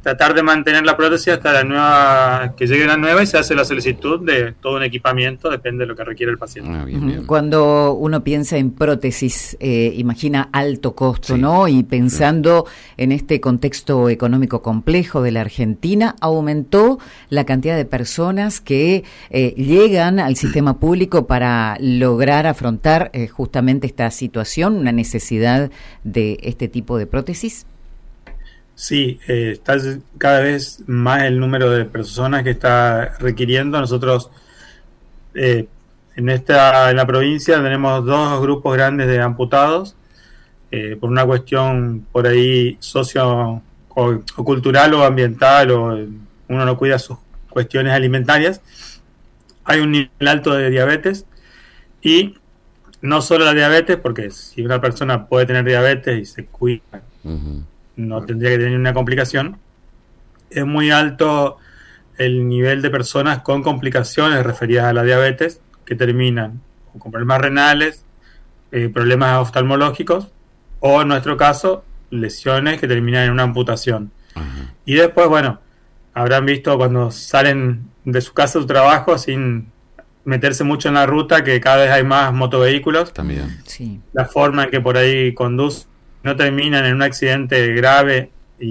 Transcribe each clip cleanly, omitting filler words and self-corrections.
tratar de mantener la prótesis hasta la nueva, que llegue una nueva, y se hace la solicitud de todo un equipamiento, depende de lo que requiere el paciente. Bien. Cuando uno piensa en prótesis, imagina alto costo, Sí. ¿no? Y pensando en este contexto económico complejo de la Argentina, aumentó la cantidad de personas que llegan al sistema público para lograr afrontar justamente esta situación, una necesidad de este tipo de prótesis. Sí, está cada vez más el número de personas que está requiriendo. Nosotros en la provincia tenemos dos grupos grandes de amputados, por una cuestión por ahí socio o cultural o ambiental, o uno no cuida sus cuestiones alimentarias. Hay un nivel alto de diabetes, y no solo la diabetes, porque si una persona puede tener diabetes y se cuida, no tendría que tener una complicación. Es muy alto el nivel de personas con complicaciones referidas a la diabetes, que terminan con problemas renales, problemas oftalmológicos, o en nuestro caso, lesiones que terminan en una amputación. Y después, bueno, habrán visto cuando salen de su casa a su trabajo sin meterse mucho en la ruta, que cada vez hay más motovehículos. También. Sí. La forma en que por ahí conducen, no terminan en un accidente grave y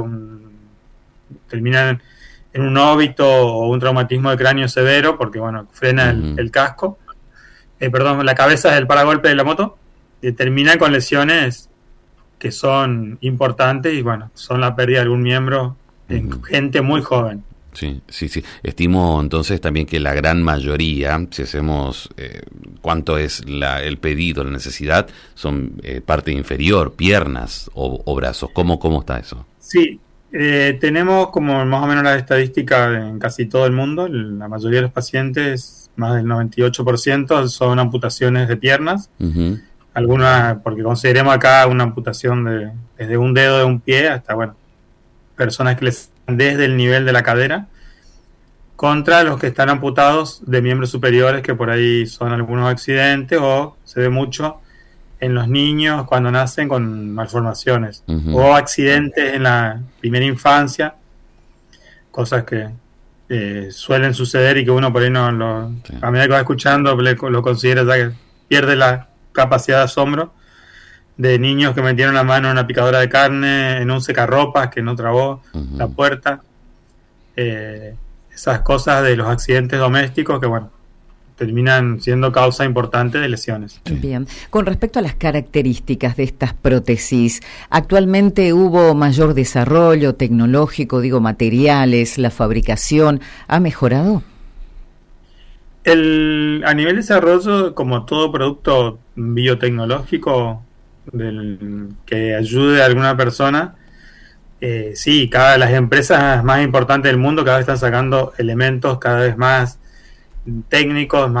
terminan en un óbito o un traumatismo de cráneo severo, porque bueno, frena el casco, la cabeza del paragolpe de la moto, y termina con lesiones que son importantes, y bueno, son la pérdida de algún miembro en gente muy joven. Sí. Estimo entonces también que la gran mayoría, si hacemos cuánto es el pedido, la necesidad, son parte inferior, piernas o brazos. ¿Cómo está eso? Sí, tenemos como más o menos la estadística en casi todo el mundo. La mayoría de los pacientes, más del 98%, son amputaciones de piernas. Algunas, porque consideremos acá una amputación desde un dedo de un pie hasta, bueno, personas que les desde el nivel de la cadera, contra los que están amputados de miembros superiores, que por ahí son algunos accidentes, o se ve mucho en los niños cuando nacen con malformaciones, o accidentes en la primera infancia, cosas que suelen suceder y que uno por ahí a medida que va escuchando lo considera ya que pierde la capacidad de asombro, de niños que metieron la mano en una picadora de carne, en un secarropas que no trabó la puerta, esas cosas de los accidentes domésticos que, bueno, terminan siendo causa importante de lesiones. Bien. Con respecto a las características de estas prótesis, ¿actualmente hubo mayor desarrollo tecnológico, materiales, la fabricación ha mejorado? A nivel de desarrollo, como todo producto biotecnológico que ayude a alguna persona, sí, las empresas más importantes del mundo cada vez están sacando elementos cada vez más técnicos,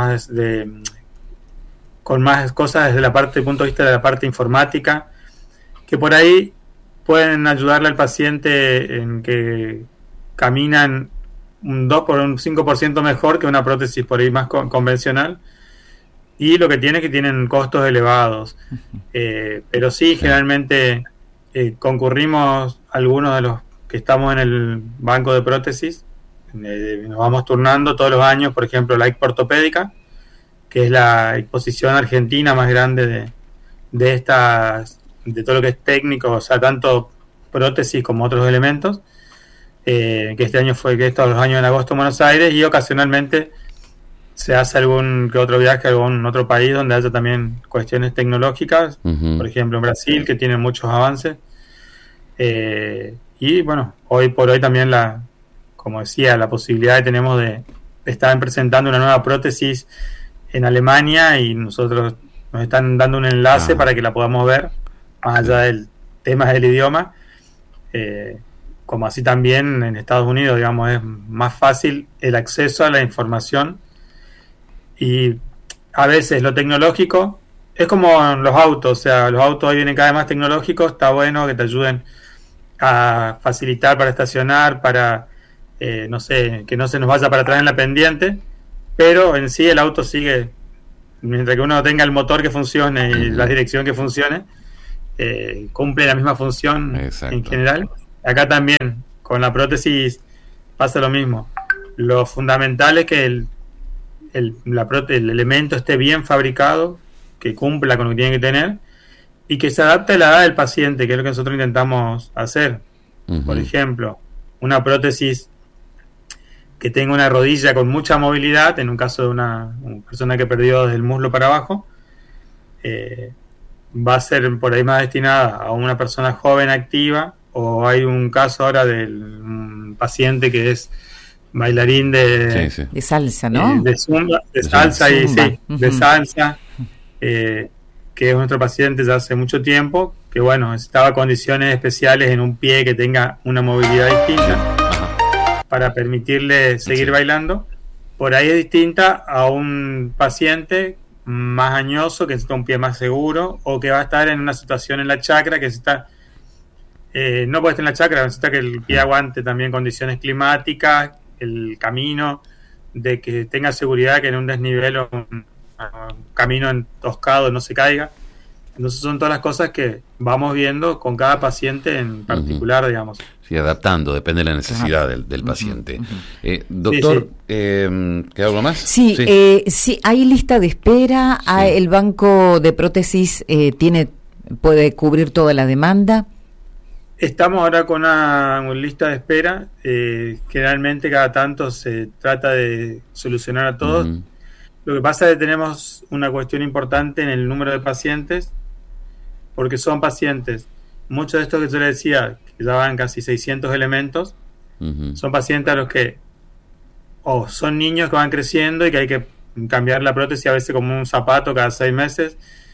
con más cosas desde el punto de vista de la parte informática, que por ahí pueden ayudarle al paciente en que caminan un 2 por un 5% mejor que una prótesis por ahí más convencional, y lo que tiene es que tienen costos elevados, pero sí, generalmente concurrimos algunos de los que estamos en el banco de prótesis, nos vamos turnando todos los años. Por ejemplo, la Expo Ortopédica, que es la exposición argentina más grande de todo lo que es técnico, o sea, tanto prótesis como otros elementos, que estos años en agosto en Buenos Aires, y ocasionalmente se hace algún que otro viaje a algún otro país donde haya también cuestiones tecnológicas, por ejemplo en Brasil, que tiene muchos avances, y bueno, hoy por hoy también como decía, la posibilidad que tenemos de estar presentando una nueva prótesis en Alemania, y nosotros nos están dando un enlace para que la podamos ver, más allá del tema del idioma, como así también en Estados Unidos, digamos, es más fácil el acceso a la información. Y a veces lo tecnológico es como los autos, o sea, los autos hoy vienen cada vez más tecnológicos, está bueno que te ayuden a facilitar para estacionar, para, no sé, que no se nos vaya para atrás en la pendiente, pero en sí el auto sigue, mientras que uno tenga el motor que funcione y la dirección que funcione, cumple la misma función. Exacto. En general. Acá también, con la prótesis pasa lo mismo. Lo fundamental es que el elemento esté bien fabricado, que cumpla con lo que tiene que tener y que se adapte a la edad del paciente, que es lo que nosotros intentamos hacer. Por ejemplo, una prótesis que tenga una rodilla con mucha movilidad, en un caso de una persona que perdió desde el muslo para abajo, va a ser por ahí más destinada a una persona joven activa, o hay un caso ahora un paciente que es bailarín de salsa, ¿no? De zumba, de salsa, y sí, de salsa, que es nuestro paciente ya hace mucho tiempo, que bueno, necesitaba condiciones especiales en un pie que tenga una movilidad distinta para permitirle seguir bailando. Por ahí es distinta a un paciente más añoso que necesita un pie más seguro, o que va a estar en una situación en la chacra que necesita no puede estar en la chacra, necesita que el pie aguante también condiciones climáticas, el camino, de que tenga seguridad que en un desnivel o un camino entoscado no se caiga. Entonces son todas las cosas que vamos viendo con cada paciente en particular, digamos. Sí, adaptando, depende de la necesidad del paciente. Doctor, ¿queda algo más? Sí, sí, hay lista de espera, el banco de prótesis puede cubrir toda la demanda. Estamos ahora con una lista de espera, generalmente cada tanto se trata de solucionar a todos. Lo que pasa es que tenemos una cuestión importante en el número de pacientes, porque son pacientes, muchos de estos que yo les decía, que ya van casi 600 elementos, son pacientes a los que son niños que van creciendo y que hay que cambiar la prótesis a veces como un zapato cada 6 meses,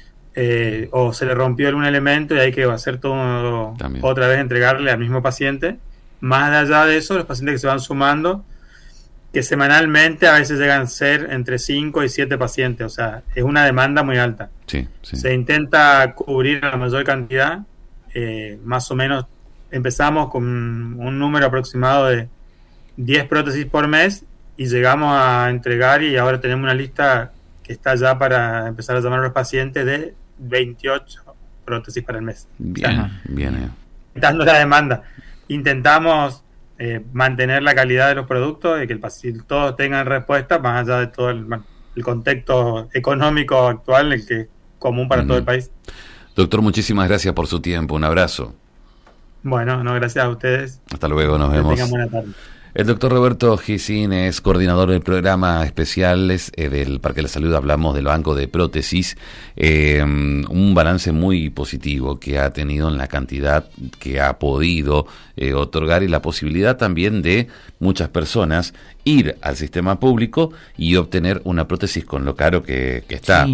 o se le rompió algún elemento y hay que hacer todo otra vez, entregarle al mismo paciente. Más allá de eso, los pacientes que se van sumando, que semanalmente a veces llegan a ser entre 5 y 7 pacientes, o sea, es una demanda muy alta. Se intenta cubrir la mayor cantidad, más o menos empezamos con un número aproximado de 10 prótesis por mes y llegamos a entregar, y ahora tenemos una lista que está ya para empezar a llamar a los pacientes, de 28 prótesis para el mes. Bien. Dando la demanda. Intentamos mantener la calidad de los productos, de que todos tengan respuesta, más allá de todo el contexto económico actual, el que es común para todo el país. Doctor, muchísimas gracias por su tiempo. Un abrazo. Bueno, gracias a ustedes. Hasta luego, nos vemos. Tengan buena tarde. El doctor Roberto Gisín es coordinador del programa especiales del Parque de la Salud. Hablamos del banco de prótesis, un balance muy positivo que ha tenido en la cantidad que ha podido otorgar, y la posibilidad también de muchas personas ir al sistema público y obtener una prótesis con lo caro que está.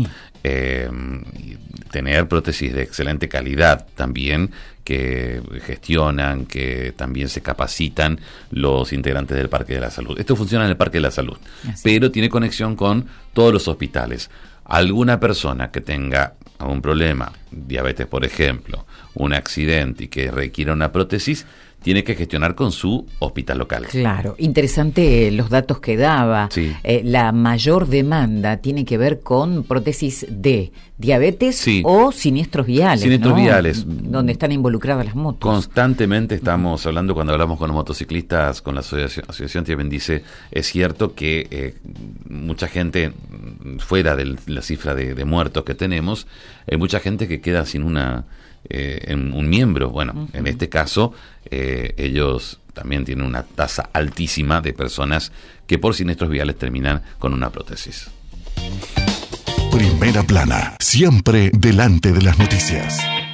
Tener prótesis de excelente calidad también, que gestionan, que también se capacitan los integrantes del Parque de la Salud. Esto funciona en el Parque de la Salud, pero tiene conexión con todos los hospitales. Alguna persona que tenga algún problema, diabetes por ejemplo, un accidente y que requiera una prótesis, tiene que gestionar con su hospital local. Claro, interesante los datos que daba. La mayor demanda tiene que ver con prótesis de diabetes o siniestros viales. Siniestros viales. Donde están involucradas las motos. Constantemente estamos hablando, cuando hablamos con los motociclistas, con la asociación Te Bendice, es cierto que mucha gente, fuera de la cifra de muertos que tenemos, hay mucha gente que queda sin en un miembro. Bueno, en este caso ellos también tienen una tasa altísima de personas que por siniestros viales terminan con una prótesis. Primera Plana, siempre delante de las noticias.